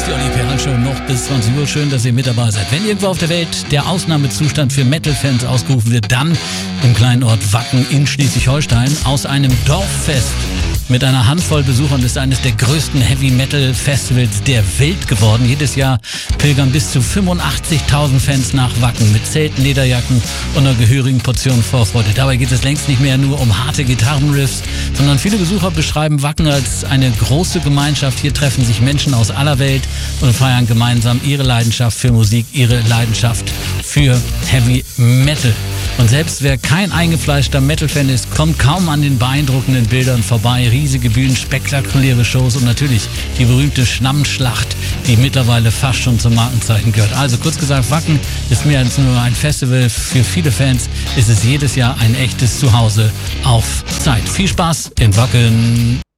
ist die Olli Perl Show noch bis 20 Uhr. Schön, dass ihr mit dabei seid. Wenn irgendwo auf der Welt der Ausnahmezustand für Metal-Fans ausgerufen wird, dann im kleinen Ort Wacken in Schleswig-Holstein. Aus einem Dorffest mit einer Handvoll Besuchern ist eines der größten Heavy-Metal-Festivals der Welt geworden. Jedes Jahr pilgern bis zu 85.000 Fans nach Wacken mit Zelten, Lederjacken und einer gehörigen Portion Vorfreude. Dabei geht es längst nicht mehr nur um harte Gitarrenriffs, sondern viele Besucher beschreiben Wacken als eine große Gemeinschaft. Hier treffen sich Menschen aus aller Welt und feiern gemeinsam ihre Leidenschaft für Musik, ihre Leidenschaft für Heavy Metal. Und selbst wer kein eingefleischter Metal-Fan ist, kommt kaum an den beeindruckenden Bildern vorbei. Riesige Bühnen, spektakuläre Shows und natürlich die berühmte Schlammschlacht, die mittlerweile fast schon zum Markenzeichen gehört. Also kurz gesagt, Wacken ist mehr als nur ein Festival. Für viele Fans ist es jedes Jahr ein echtes Zuhause auf Zeit. Viel Spaß in Wacken!